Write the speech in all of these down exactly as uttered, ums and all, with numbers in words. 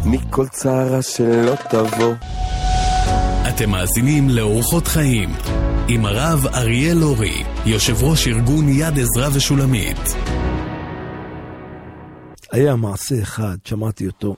מכל צערה שלא תבוא. אתם מאזינים לאורחות חיים עם הרב אריאל אורי, יושב ראש ארגון יד עזרא ושולמית. היה מעשה אחד, שמעתי אותו.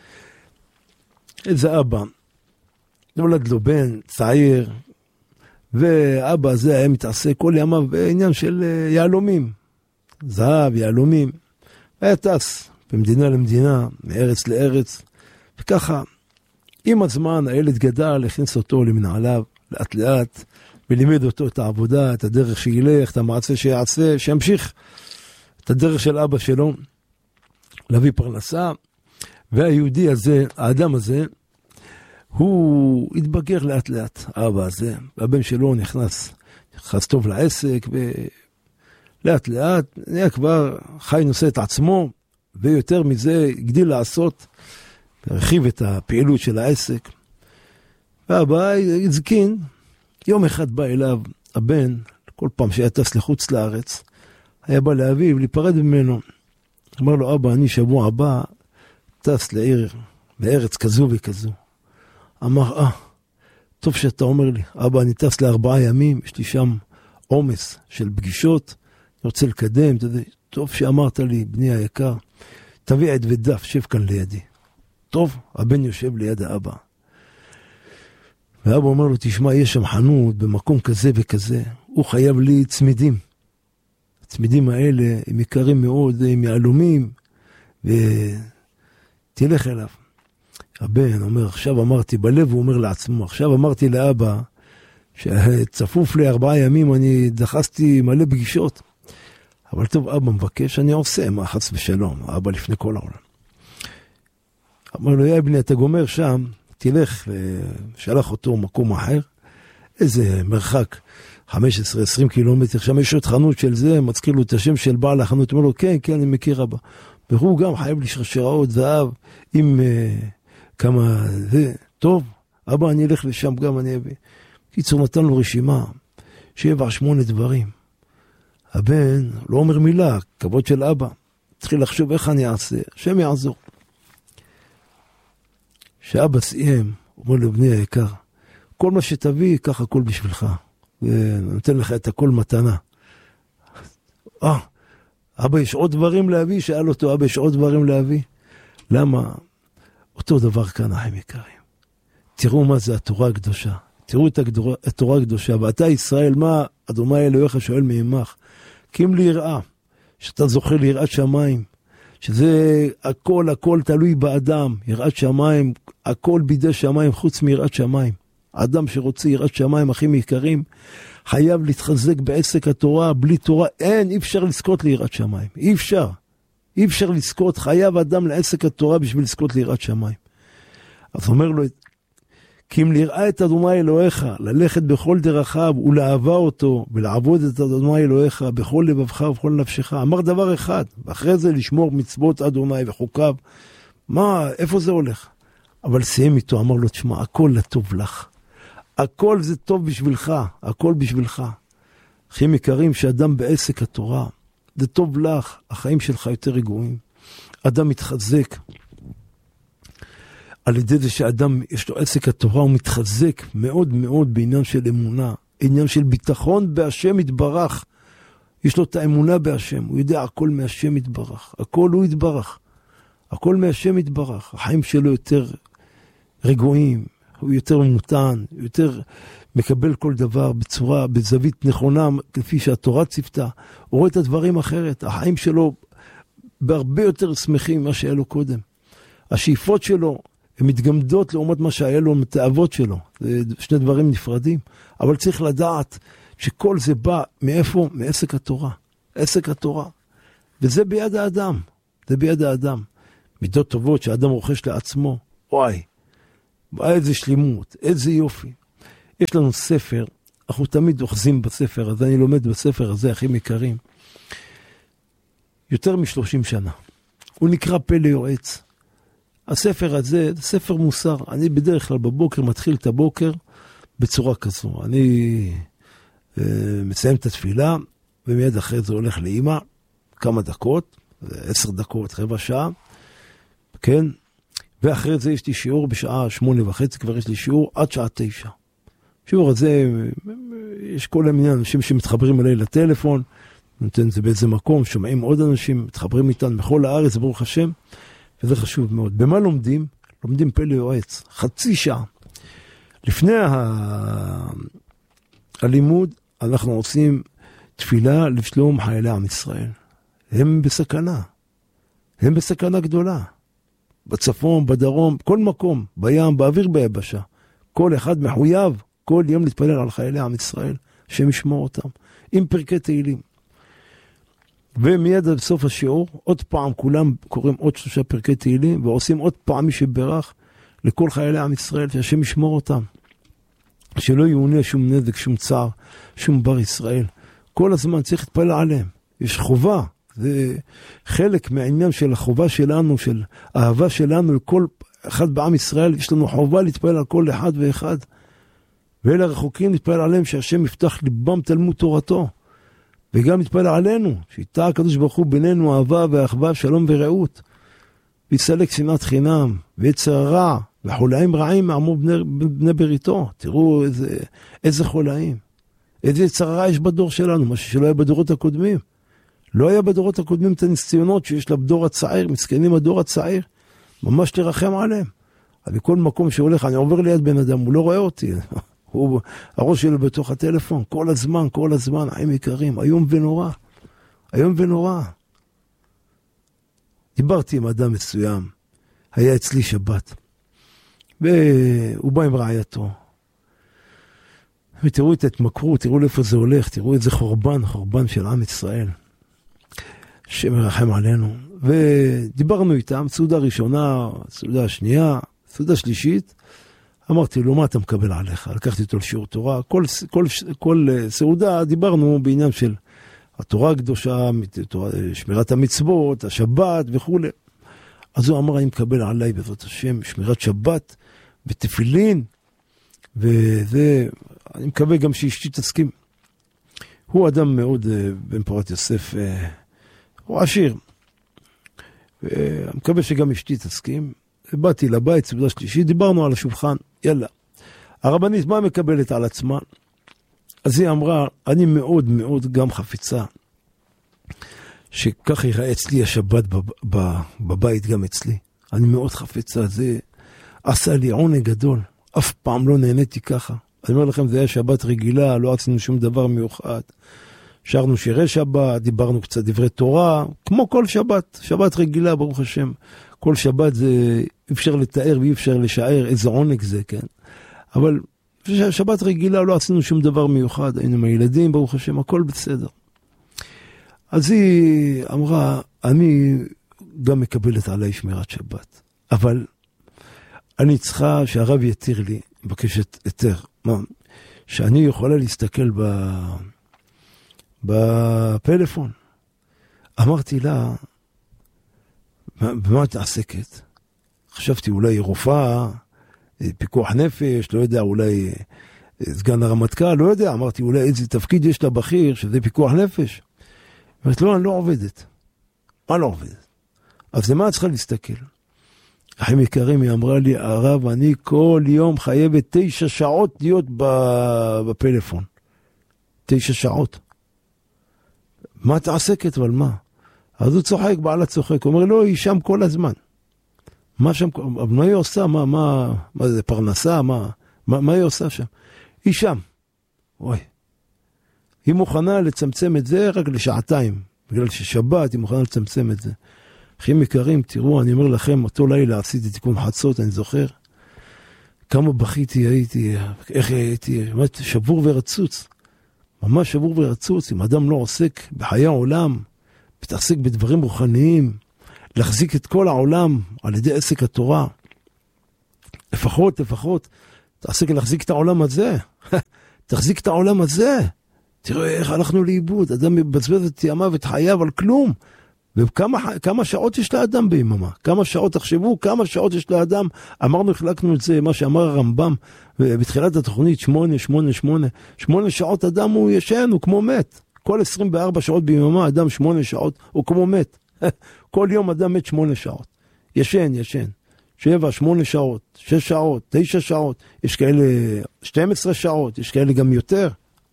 איזה אבא, נולד לו בן צעיר, ואבא הזה היה מתעסק כל ימיו בעניין של יעלומים, זהב, יעלומים. היה טס במדינה למדינה, מארץ לארץ, וככה, עם הזמן הילד גדל, הכניס אותו למנהליו, לאט לאט, ולימד אותו את העבודה, את הדרך שילך, את המעשה שיעשה, שימשיך את הדרך של אבא שלו, להביא פרנסה. והיהודי הזה, האדם הזה, הוא התבגר לאט לאט, האבא הזה, והבן שלו נכנס, נכנס טוב לעסק, ולאט לאט, נהיה כבר חי נושא את עצמו, ויותר מזה הגדיל לעשות, הרחיב את הפעילות של העסק. והאבא הזקין, יום אחד בא אליו הבן, כל פעם שהיה טס לחוץ לארץ, היה בא לאביו, להיפרד ממנו. אמר לו, אבא, אני שבוע הבא טס לעיר, לארץ כזו וכזו. אמר, אה, טוב שאתה אומר לי, אבא, אני טס לארבעה ימים, יש לי שם עומס של פגישות, אני רוצה לקדם, אתה יודע, טוב שאמרת לי, בני היקר, תביא עד ודף, שב כאן לידי. טוב, הבן יושב ליד האבא. ואבא אומר לו, תשמע, יש שם חנות במקום כזה וכזה, הוא חייב לי צמידים. הצמידים האלה הם יקרים מאוד, הם יעלומים, ותלך אליו. הבן אומר, עכשיו אמרתי בלב, הוא אומר לעצמו, עכשיו אמרתי לאבא, שצפוף לי ארבעה ימים, אני דחסתי מלא פגישות. אבל טוב, אבא מבקש, אני עושה, מה חס ושלום, אבא לפני כל העולם. אמר לו, יא בני, אתה גומר שם, תלך, ושלח אותו מקום אחר, איזה מרחק, חמש עשרה עשרים קילומטר, שם יש עוד חנות של זה, מצכיר לו את השם של בעל החנות, אומר לו, כן, כן, אני מכיר אבא. והוא גם חייב לי שרשראות זהב, עם uh, כמה, זה, טוב, אבא, אני אלך לשם גם, אני אביא. קיצור, נתן לו רשימה, שבע, שמונה דברים. הבן לא אומר מילה, כבוד של אבא, התחיל לחשוב איך אני אעשה, השם יעזור. שאבא סיים, אומר לו, בני היקר, כל מה שתביא, ככה הכל בשבילך. ונותן לך את הכל מתנה. אה, אבא, יש עוד דברים להביא? שאל אותו, אבא, יש עוד דברים להביא? למה? אותו דבר כאן, אחים יקרים. תראו מה זה התורה הקדושה. תראו את התורה הקדושה. ואתה ישראל, מה אדוני אלוהיך שואל מעמך? כי אם ליראה, שאתה זוכה ליראת שמיים, שזה הכל, הכל תלוי באדם, יראת שמיים, הכל בידי שמיים, חוץ מיראת שמיים. האדם שרוצה יראת שמיים, אחים יקרים, חייב להתחזק בעסק התורה, בלי תורה, אין, אי אפשר לזכות ליראת שמיים, אי אפשר, אי אפשר לזכות, חייב אדם לעסק התורה בשביל לזכות ליראת שמיים. אז אומר לו, כי אם לראה את אדוני אלוהיך, ללכת בכל דרכיו ולאהבה אותו, ולעבוד את אדוני אלוהיך בכל לבבך ובכל נפשך, אמר דבר אחד, ואחרי זה לשמור מצוות אדוני וחוקיו, מה, איפה זה הולך? אבל סיים איתו, אמר לו, תשמע, הכל לטוב לך, הכל זה טוב בשבילך, הכל בשבילך. אחים יקרים, שאדם בעסק התורה, זה טוב לך, החיים שלך יותר רגועים, אדם מתחזק, על ידי זה שאדם יש לו עסק התורה, הוא מתחזק מאוד מאוד בעניין של אמונה, עניין של ביטחון בהשם יתברך, יש לו את האמונה בהשם, הוא יודע הכל מהשם יתברך, הכל הוא יתברך, הכל מהשם יתברך, החיים שלו יותר רגועים, הוא יותר מותן, יותר מקבל כל דבר בצורה, בזווית נכונה, כפי שהתורה צפתה, הוא רואה את הדברים אחרת, החיים שלו בהרבה יותר שמחים ממה שהיה לו קודם, השאיפות שלו, הן מתגמדות לעומת מה שהיה לו מתאבות שלו. זה שני דברים נפרדים. אבל צריך לדעת שכל זה בא מאיפה? מעסק התורה. עסק התורה. וזה ביד האדם. זה ביד האדם. מידות טובות שהאדם רוכש לעצמו. וואי. איזה שלימות. איזה יופי. יש לנו ספר. אנחנו תמיד אוחזים בספר הזה. אני לומד בספר הזה, אחים יקרים. יותר משלושים שנה. הוא נקרא פלא יועץ. הספר הזה, זה ספר מוסר. אני בדרך כלל בבוקר מתחיל את הבוקר בצורה כזו. אני אה, מסיים את התפילה, ומיד אחרי זה הולך לאמא, כמה דקות, עשר דקות, רבע שעה, כן? ואחרי זה יש לי שיעור בשעה שמונה וחצי, כבר יש לי שיעור עד שעה תשע. שיעור הזה, יש כל מיני אנשים שמתחברים אליי לטלפון, נותן את זה באיזה מקום, שומעים עוד אנשים, מתחברים איתן בכל הארץ, ברוך השם, וזה חשוב מאוד. במה לומדים? לומדים פלא יועץ, חצי שעה. לפני ה... הלימוד, אנחנו עושים תפילה לשלום חיילי עם ישראל. הם בסכנה. הם בסכנה גדולה. בצפון, בדרום, כל מקום, בים, באוויר, ביבשה. כל אחד מחויב, כל יום להתפלל על חיילי עם ישראל, שהם ישמעו אותם, עם פרקי תהילים. ומיד על סוף השיעור, עוד פעם כולם קוראים עוד שלושה פרקי תהילים, ועושים עוד פעם מי שברך לכל חיילי עם ישראל, שהשם ישמור אותם. שלא יעונה שום נזק, שום צער, שום בר ישראל. כל הזמן צריך להתפלל עליהם. יש חובה. זה חלק מהעניין של החובה שלנו, של האהבה שלנו לכל אחד בעם ישראל. יש לנו חובה להתפלל על כל אחד ואחד. ואלה רחוקים להתפלל עליהם שהשם יפתח ליבם תלמוד תורתו. וגם להתפלל עלינו, שיטע הקדוש ברוך הוא בינינו אהבה ואחווה, שלום ורעות. ויסלק שנאת חינם, ויצר רע, וחולאים רעים מעמו בני, בני בריתו. תראו איזה, איזה חולאים. איזה יצר רע יש בדור שלנו, מה שלא היה בדורות הקודמים. לא היה בדורות הקודמים את הניסיונות שיש לה בדור הצעיר, מסכנים הדור הצעיר, ממש לרחם עליהם. אבל בכל מקום שהולך, אני עובר ליד בן אדם, הוא לא רואה אותי. הוא, הראש שלו בתוך הטלפון, כל הזמן, כל הזמן, חיים יקרים, היום ונורא, היום ונורא. דיברתי עם אדם מסוים, היה אצלי שבת, והוא בא עם רעייתו, ותראו את ההתמכרות, תראו לאיפה זה הולך, תראו איזה חורבן, חורבן של עם ישראל, שמרחם עלינו, ודיברנו איתם, סעודה ראשונה, סעודה שנייה, סעודה שלישית, אמרתי לו, מה אתה מקבל עליך? לקחתי אותו לשיעור תורה, כל, כל, כל סעודה דיברנו בעניין של התורה הקדושה, שמירת המצוות, השבת וכו'. אז הוא אמר, אני מקבל עליי בעזרת השם, שמירת שבת ותפילין, וזה, אני מקווה גם שאשתי תסכים. הוא אדם מאוד, בן פורת יוסף, הוא עשיר. ואני מקווה שגם אשתי תסכים. באתי לבית, סעודה שלישית, דיברנו על השולחן, יאללה. הרבנית, מה מקבלת על עצמה? אז היא אמרה, אני מאוד מאוד גם חפיצה, שכך ייראה אצלי השבת בבית גם אצלי. אני מאוד חפיצה, זה עשה לי עונג גדול, אף פעם לא נהניתי ככה. אני אומר לכם, זה היה שבת רגילה, לא עשינו שום דבר מיוחד. שרנו שירי שבת, דיברנו קצת דברי תורה, כמו כל שבת, שבת רגילה, ברוך השם. כל שבת זה אפשר לתאר ואי אפשר לשער איזה עונג זה, כן? אבל שבת רגילה לא עשינו שום דבר מיוחד, היינו עם הילדים, ברוך השם, הכל בסדר. אז היא אמרה, אני גם מקבלת עליי שמירת שבת, אבל אני צריכה שהרב יתיר לי, מבקשת יותר, מה? שאני יכולה להסתכל ב... בפלאפון. אמרתי לה, במה את עסקת? חשבתי אולי רופאה, פיקוח נפש, לא יודע, אולי סגן הרמטכ"ל, לא יודע, אמרתי אולי איזה תפקיד יש לה בכיר, שזה פיקוח נפש. אמרתי, לא, אני לא עובדת. מה לא עובדת? אז למה את צריכה להסתכל? אחים יקרים, היא אמרה לי, הרב, אני כל יום חייבת תשע שעות להיות בפלאפון. תשע שעות. מה את עסקת, אבל מה? אז הוא צוחק, בעלה צוחק, הוא אומר, לא, היא שם כל הזמן. מה שם, אבל מה היא עושה? מה, מה, מה זה, פרנסה? מה, מה, מה היא עושה שם? היא שם. אוי. היא מוכנה לצמצם את זה רק לשעתיים, בגלל ששבת היא מוכנה לצמצם את זה. אחים יקרים, תראו, אני אומר לכם, אותו לילה עשיתי תיקון חצות, אני זוכר, כמה בכיתי הייתי, איך הייתי, שבור ורצוץ. ממש שבור ורצוץ, אם אדם לא עוסק בחיי העולם, מתעסק בדברים רוחניים, להחזיק את כל העולם על ידי עסק התורה. לפחות, לפחות, תעסק להחזיק את העולם הזה. תחזיק את העולם הזה. תראו איך הלכנו לאיבוד. אדם מבזבז את ימיו ואת חייו על כלום. וכמה כמה שעות יש לאדם ביממה? כמה שעות, תחשבו, כמה שעות יש לאדם? אמרנו, החלקנו את זה, מה שאמר הרמב"ם, בתחילת התוכנית, שמונה, שמונה, שמונה. שמונה שעות אדם הוא ישן, הוא כמו מת. כל עשרים וארבע שעות ביממה, אדם שמונה שעות, הוא כמו מת. כל יום אדם מת שמונה שעות. ישן, ישן. שבע, שמונה שעות, שש שעות, תשע שעות, יש כאלה שתים עשרה שעות, יש כאלה גם יותר.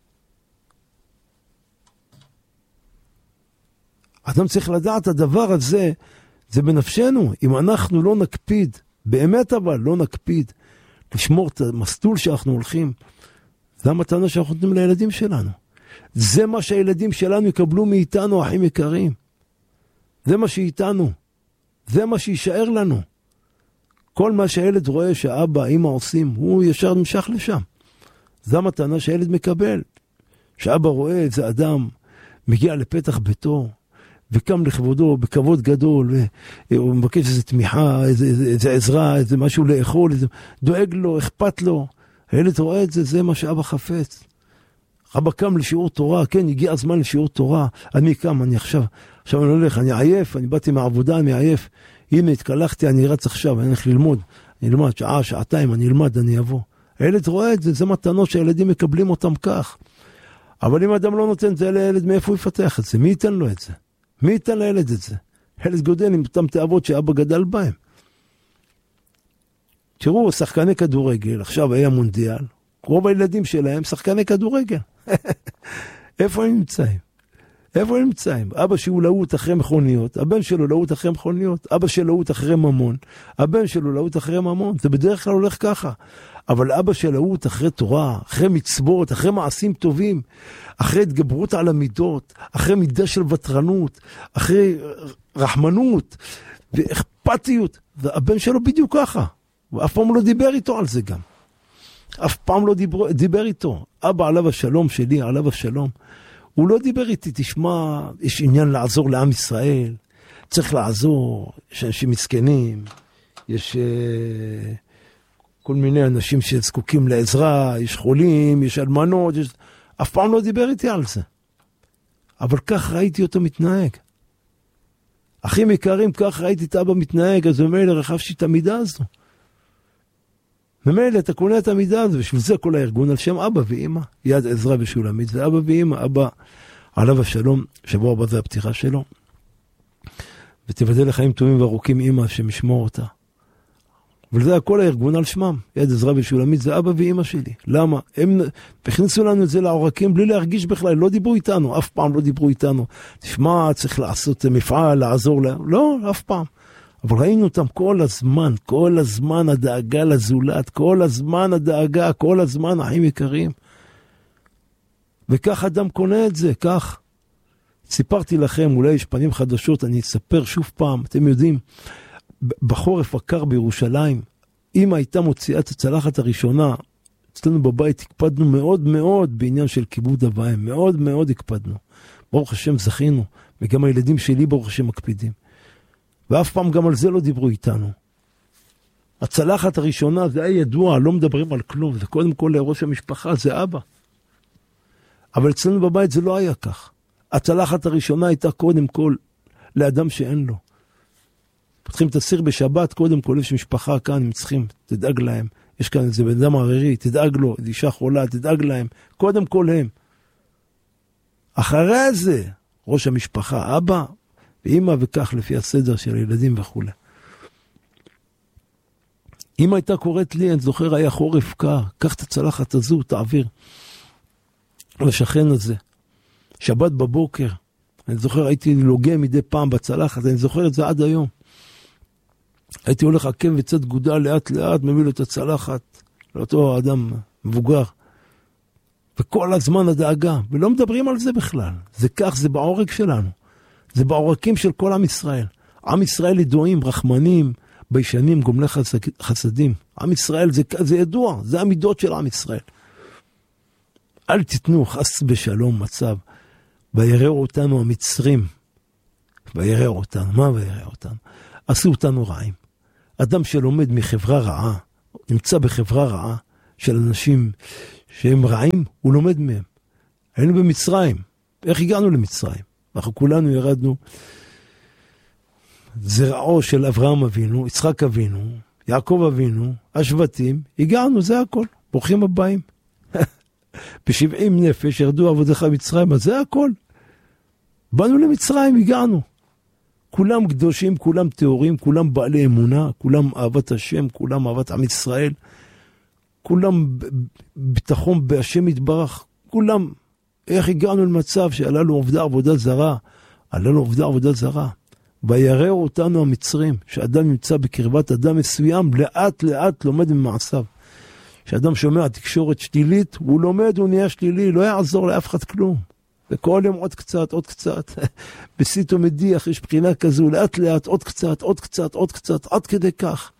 אדם צריך לדעת, הדבר הזה, זה בנפשנו. אם אנחנו לא נקפיד, באמת אבל לא נקפיד, לשמור את המסלול שאנחנו הולכים, זה המתנה שאנחנו נותנים לילדים שלנו. זה מה שהילדים שלנו יקבלו מאיתנו, אחים יקרים. זה מה שאיתנו. זה מה שישאר לנו. כל מה שהילד רואה שאבא, אמא עושים, הוא ישר נמשך לשם. זה המתנה שהילד מקבל. שאבא רואה איזה אדם מגיע לפתח ביתו, וקם לכבודו בכבוד גדול, והוא מבקש איזו תמיכה, איזו, איזו, איזו עזרה, איזה משהו לאכול, איזה, דואג לו, אכפת לו. הילד רואה את זה, זה מה שאבא חפץ. אבא קם לשיעור תורה, כן, הגיע הזמן לשיעור תורה, אני קם, אני עכשיו, עכשיו אני הולך, אני עייף, אני באתי מהעבודה, אני עייף, הנה התקלחתי, אני רץ עכשיו, אני הולך ללמוד, אני אלמד שעה, שעתיים, אני אלמד, אני אבוא. הילד רואה את זה, זה מתנות שהילדים מקבלים אותם כך. אבל אם אדם לא נותן את זה לילד, מאיפה הוא יפתח את זה? מי ייתן לו את זה? מי ייתן לילד את זה? ילד גודל עם אותם תאבות שאבא גדל בהם. תראו, שחקני כדורגל, עכשיו היה מונדיאל, רוב הילדים שלהם שחקני כדורגל. איפה הם נמצאים? איפה הם נמצאים? אבא שהוא להוט אחרי מכוניות, הבן שלו להוט אחרי מכוניות, אבא שלו להוט אחרי ממון, הבן שלו להוט אחרי ממון, זה בדרך כלל הולך ככה. אבל אבא שלו להוט אחרי תורה, אחרי מצוות, אחרי מעשים טובים, אחרי התגברות על המידות, אחרי מידה של וטרנות, אחרי רחמנות ואכפתיות, והבן שלו בדיוק ככה. ואף פעם לא דיבר איתו על זה גם. אף פעם לא דיבר, דיבר איתו. אבא עליו השלום שלי, עליו השלום. הוא לא דיבר איתי, תשמע, יש עניין לעזור לעם ישראל, צריך לעזור, יש אנשים מסכנים, יש uh, כל מיני אנשים שזקוקים לעזרה, יש חולים, יש אלמנות, יש... אף פעם לא דיבר איתי על זה. אבל כך ראיתי אותו מתנהג. אחים יקרים, כך ראיתי את אבא מתנהג, אז במילא רכבתי את המידה הזו. במילא אתה קונה את המידה הזו, בשביל זה כל הארגון על שם אבא ואמא, יד עזרא ושולמית, זה אבא ואמא, אבא עליו השלום, שבוע הבא זה הפתיחה שלו, ותבדל לחיים טובים וארוכים אמא שמשמור אותה. וזה הכל הארגון על שמם, יד עזרא ושולמית, זה אבא ואמא שלי. למה? הם הכניסו לנו את זה לעורקים בלי להרגיש בכלל, לא דיברו איתנו, אף פעם לא דיברו איתנו. תשמע, צריך לעשות מפעל, לעזור להם. לא, אף פעם. אבל ראינו אותם כל הזמן, כל הזמן הדאגה לזולת, כל הזמן הדאגה, כל הזמן אחים יקרים. וכך אדם קונה את זה, כך. סיפרתי לכם, אולי יש פנים חדשות, אני אספר שוב פעם, אתם יודעים, בחורף הקר בירושלים, אמא הייתה מוציאה את הצלחת הראשונה, אצלנו בבית הקפדנו מאוד מאוד בעניין של כיבוד אב ואם, מאוד מאוד הקפדנו. ברוך השם זכינו, וגם הילדים שלי ברוך השם מקפידים. ואף פעם גם על זה לא דיברו איתנו. הצלחת הראשונה זה היה ידוע, לא מדברים על כלום, זה קודם כל לראש המשפחה, זה אבא. אבל אצלנו בבית זה לא היה כך. הצלחת הראשונה הייתה קודם כל לאדם שאין לו. פותחים את הסיר בשבת, קודם כל יש משפחה כאן, הם צריכים, תדאג להם. יש כאן איזה בן אדם ערירי, תדאג לו, אישה חולה, תדאג להם. קודם כל הם. אחרי זה, ראש המשפחה, אבא ואמא, וכך לפי הסדר של הילדים וכו'. אמא הייתה קוראת לי, אני זוכר, היה חורף קר, קח את הצלחת הזו, תעביר לשכן הזה. שבת בבוקר, אני זוכר, הייתי לוגע מדי פעם בצלחת, אני זוכר את זה עד היום. הייתי הולך עקב וצד גודה לאט לאט, מביא לו את הצלחת, לאותו אדם מבוגר. וכל הזמן הדאגה, ולא מדברים על זה בכלל. זה כך, זה בעורק שלנו. זה בעורקים של כל עם ישראל. עם ישראל ידועים, רחמנים, ביישנים, גומלי חסדים. עם ישראל זה, זה ידוע, זה המידות של עם ישראל. אל תיתנו חס בשלום מצב. ויראו אותנו המצרים. ויראו אותנו, מה ויראו אותנו? עשו אותנו רעים. אדם שלומד מחברה רעה, נמצא בחברה רעה של אנשים שהם רעים, הוא לומד מהם. היינו במצרים. איך הגענו למצרים? אנחנו כולנו ירדנו זרעו של אברהם אבינו, יצחק אבינו, יעקב אבינו, השבטים, הגענו, זה הכל. ברוכים הבאים. בשבעים נפש ירדו עבודך מצרים, אז זה הכל. באנו למצרים, הגענו. כולם קדושים, כולם טהורים, כולם בעלי אמונה, כולם אהבת השם, כולם אהבת עם ישראל, כולם ביטחון בהשם יתברך, כולם. איך הגענו למצב שעלה לו עובדה עבודה זרה, עלה לו עובדה עבודה זרה, ויראו אותנו המצרים, שאדם נמצא בקרבת אדם מסוים, לאט לאט לומד ממעשיו. כשאדם שומע תקשורת שלילית, הוא לומד, הוא נהיה שלילי, לא יעזור לאף אחד כלום. וכל יום עוד קצת, עוד קצת, בסיט ומדיח, יש בחינה כזו, לאט לאט, עוד קצת, עוד קצת, עוד קצת, עד כדי כך.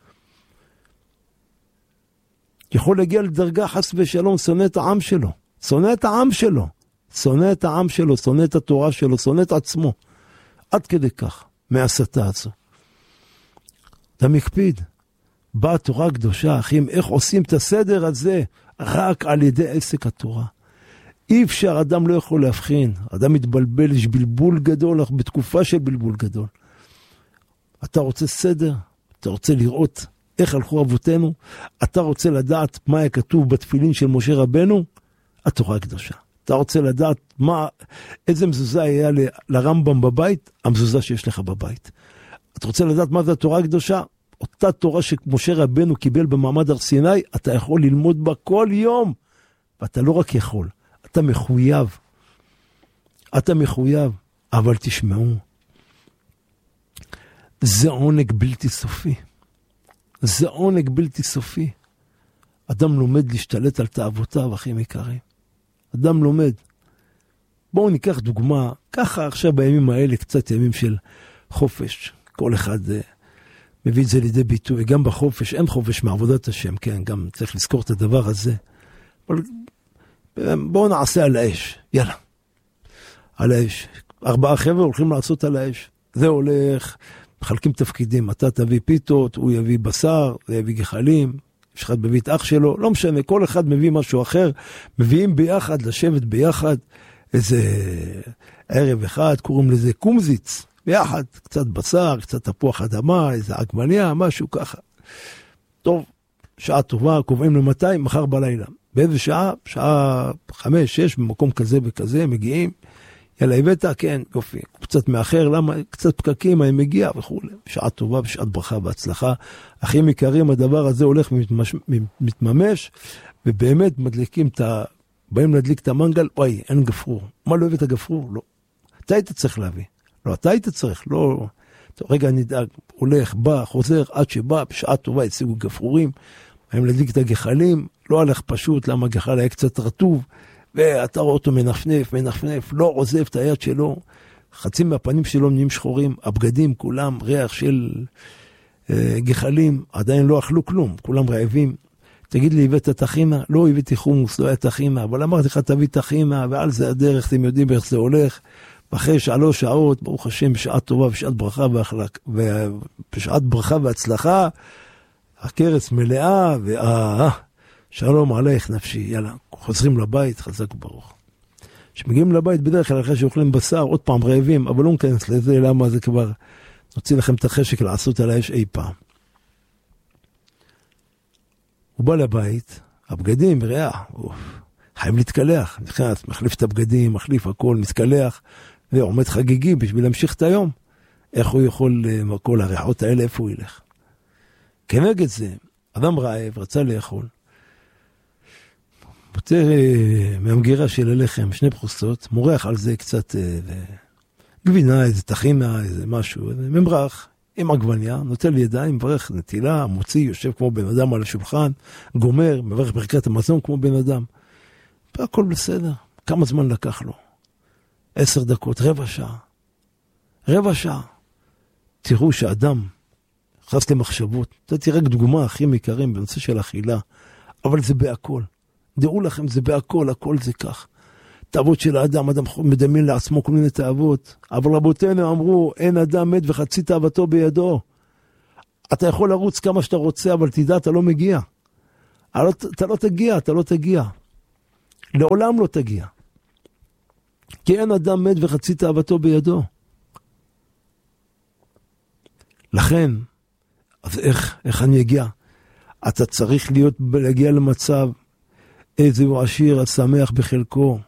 יכול להגיע לדרגה חס ושלום, שונא את העם שלו, שונא את העם שלו, שונא את העם שלו, שונא את התורה שלו, שונא את עצמו, עד כדי כך, מהסתה הזו. אתה מקפיד, באה התורה הקדושה, אחים, איך עושים את הסדר הזה? רק על ידי עסק התורה. אי אפשר, אדם לא יכול להבחין, אדם מתבלבל, יש בלבול גדול, אך בתקופה של בלבול גדול. אתה רוצה סדר, אתה רוצה לראות איך הלכו אבותינו, אתה רוצה לדעת מה היה כתוב בתפילין של משה רבנו, התורה הקדושה. אתה רוצה לדעת מה, איזה מזוזה היה ל, לרמב"ם בבית, המזוזה שיש לך בבית. אתה רוצה לדעת מה זה התורה הקדושה? אותה תורה שמשה רבנו קיבל במעמד הר סיני, אתה יכול ללמוד בה כל יום, ואתה לא רק יכול, אתה מחויב. אתה מחויב, אבל תשמעו, זה עונג בלתי סופי. זה עונג בלתי סופי. אדם לומד להשתלט על תאוותיו, אחים יקרים. אדם לומד. בואו ניקח דוגמה, ככה עכשיו בימים האלה, קצת ימים של חופש. כל אחד uh, מביא את זה לידי ביטוי, וגם בחופש, אין חופש מעבודת השם, כן, גם צריך לזכור את הדבר הזה. אבל בואו נעשה על האש, יאללה. על האש. ארבעה חבר'ה הולכים לעשות על האש. זה הולך, מחלקים תפקידים, אתה תביא פיתות, הוא יביא בשר, הוא יביא גחלים, יש אחד מביא את אח שלו, לא משנה, כל אחד מביא משהו אחר, מביאים ביחד, לשבת ביחד, איזה ערב אחד, קוראים לזה קומזיץ, ביחד, קצת בשר, קצת תפוח אדמה, איזה עגבניה, משהו ככה. טוב, שעה טובה, קובעים למתי, מחר בלילה. באיזה שעה? שעה חמש, שש, במקום כזה וכזה, מגיעים, יאללה, הבאת? כן, יופי. קצת מאחר, למה? קצת פקקים, אני מגיע וכו'. שעה טובה, בשעת ברכה והצלחה. אחים יקרים, הדבר הזה הולך ומתממש, ובאמת מדליקים את ה... באים להדליק את המנגל, וואי, אין גפרור. מה לא הבאת גפרור? לא. אתה היית צריך להביא. לא, אתה היית צריך, לא... טוב, רגע, אני דאג, הולך, בא, חוזר, עד שבא, בשעה טובה הציגו גפרורים, באים להדליק את הגחלים, לא הלך פשוט, למה הגחל היה קצת רטוב, ואתה רואה אותו מנפנף, מנפנף, לא עוזב את היד שלו, חצי מהפנים שלו נהיים שחורים, הבגדים כולם ריח של אה, גחלים, עדיין לא אכלו כלום, כולם רעבים. תגיד לי, הבאת תחינה? לא הבאתי חומוס, לא היה תחינה, אבל אמרתי לך, תביא תחינה, ועל זה הדרך, אתם יודעים איך זה הולך, ואחרי שלוש שעות, ברוך השם, בשעת טובה, בשעת ברכה, והחלק, ובשעת ברכה והצלחה, הכרס מלאה, ואה, שלום עלייך נפשי, יאללה, חוזרים לבית, חזק ברוך. כשמגיעים לבית בדרך כלל אחרי שאוכלים בשר, עוד פעם רעבים, אבל לא נכנס לזה, למה זה כבר נוציא לכם את החשק לעשות על האש אי פעם. הוא בא לבית, הבגדים, וראה, חייב להתקלח, נכנס, מחליף את הבגדים, מחליף הכל, מתקלח, ועומד חגיגי בשביל להמשיך את היום. איך הוא יכול, כל הריחות האלה, איפה הוא ילך? כנגד זה, אדם רעב, רצה לאכול, מוצא מהמגירה של הלחם, שני פרוסות, מורח על זה קצת גבינה, איזה תחינה, איזה משהו, איזה ממרח, עם עגבניה, נוטל ידיים, מברך נטילה, מוציא, יושב כמו בן אדם על השולחן, גומר, מברך ברכת המזון כמו בן אדם. והכל בסדר. כמה זמן לקח לו? עשר דקות, רבע שעה. רבע שעה. תראו שאדם נכנס למחשבות. נתתי רק דוגמה הכי יקרים בנושא של אכילה, אבל זה בהכל. דעו לכם, זה בהכל, הכל זה כך. תאוות של האדם, אדם מדמיין לעצמו כל מיני תאוות, אבל רבותינו אמרו, אין אדם מת וחצי תאוותו בידו. אתה יכול לרוץ כמה שאתה רוצה, אבל תדע, אתה לא מגיע. אתה לא תגיע, אתה לא תגיע. לעולם לא תגיע. כי אין אדם מת וחצי תאוותו בידו. לכן, אז איך, איך אני אגיע? אתה צריך להיות, להגיע למצב, איזה הוא עשיר, השמח בחלקו.